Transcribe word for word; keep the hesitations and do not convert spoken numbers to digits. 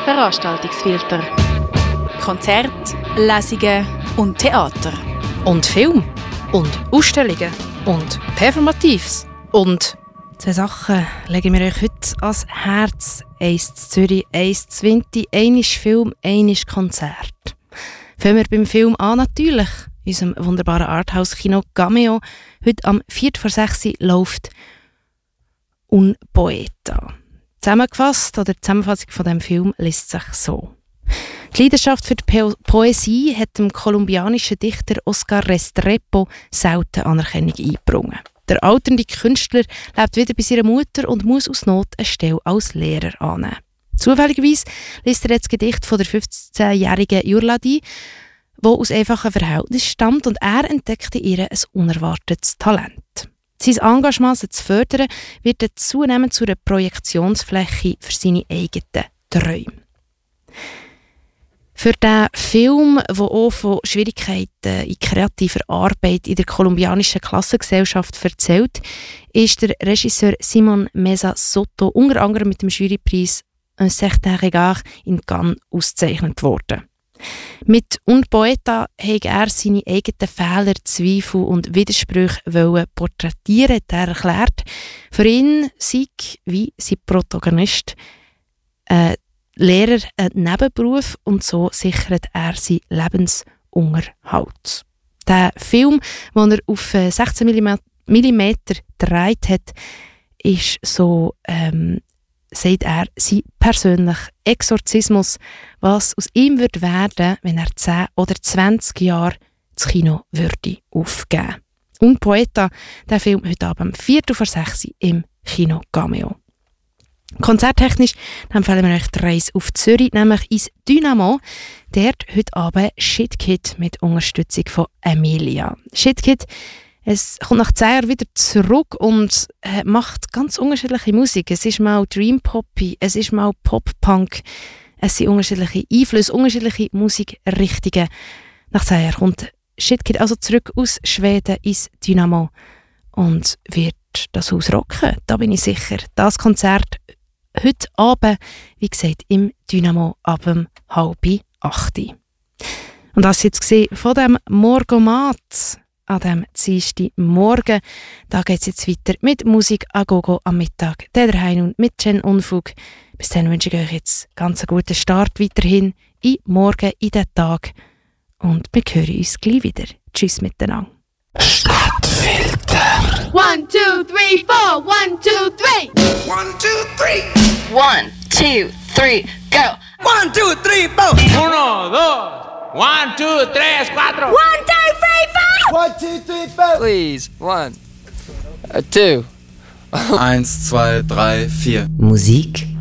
Veranstaltungsfilter. Konzerte, Lesungen und Theater. Und Film. Und Ausstellungen. Und Performatives. Und zwei Sachen legen wir euch heute ans Herz. Eins zu Zürich, eins zu Winti, eines Film, eines Konzert. Fangen wir beim Film an natürlich. In unserem wunderbaren Arthouse-Kino Cameo. Heute am Viertel vor sechs läuft «Un Poeta». Zusammengefasst, oder die Zusammenfassung von diesem Film liest sich so. Die Leidenschaft für die po- Poesie hat dem kolumbianischen Dichter Oscar Restrepo selten Anerkennung eingebracht. Der alternde Künstler lebt wieder bei seiner Mutter und muss aus Not eine Stelle als Lehrer annehmen. Zufälligerweise liest er jetzt das Gedicht von der fünfzehnjährigen Jurladi, die aus einfachen Verhältnissen stammt, und er entdeckt in ihr ein unerwartetes Talent. Sein Engagement, sie zu fördern, wird dann zunehmend zu einer Projektionsfläche für seine eigenen Träume. Für diesen Film, der auch von Schwierigkeiten in kreativer Arbeit in der kolumbianischen Klassengesellschaft erzählt, ist der Regisseur Simon Mesa Soto unter anderem mit dem Jurypreis «Un certain regard» in Cannes ausgezeichnet worden. Mit «Un Poeta» wollte er seine eigenen Fehler, Zweifel und Widersprüche porträtieren, er erklärt. Für ihn sei, wie sein Protagonist, äh, Lehrer ein Nebenberuf, und so sichert er seinen Lebensunterhalt. Der Film, den er auf sechzehn Millimeter gedreht hat, ist so, ähm, sagt er, sein persönlicher Exorzismus, was aus ihm würde werden, wenn er zehn oder zwanzig Jahre das Kino würde aufgeben. «Un Poeta», der Film heute Abend um Viertel vor sechs im Kino Cameo. Konzerttechnisch empfehlen wir euch die Reise auf Zürich, nämlich ins Dynamo. Dort heute Abend Shit Kid mit Unterstützung von Emilia. Shit Kid, es kommt nach zehn Jahren wieder zurück und äh, macht ganz unterschiedliche Musik. Es ist mal Dream Poppy, es ist mal Pop-Punk. Es sind unterschiedliche Einflüsse, unterschiedliche Musikrichtungen. Nach zehn Jahren kommt Shit Kid also zurück aus Schweden ins Dynamo und wird das Haus rocken. Da bin ich sicher. Das Konzert heute Abend, wie gesagt, im Dynamo ab um halb acht. Und das war jetzt von dem Morgomat an diesem Dienstagmorgen. Da geht es jetzt weiter mit Musik a gogo am Mittag. Der daheim und mit Jen Unfug. Bis dann wünsche ich euch jetzt ganz einen guten Start weiterhin in morgen, in den Tag. Und wir hören uns gleich wieder. Tschüss miteinander. Stadtfilter. One, two, three, four. One, two, three. One, two, three. One, two, three, go. One, two, three, four. Uno, dos. One, two, tres, cuatro. One, two, three, four. One, two, three, four. Please, one, uh, two. Eins, zwei, drei, vier. Musik